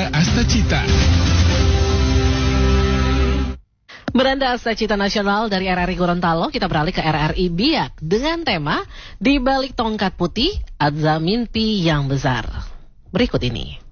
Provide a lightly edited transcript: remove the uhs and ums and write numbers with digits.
Beranda Astacita. Beranda Astacita Nasional dari RRI Gorontalo, kita beralih ke RRI Biak dengan tema Di Balik Tongkat Putih, Ada Mimpi Yang Besar. Berikut ini.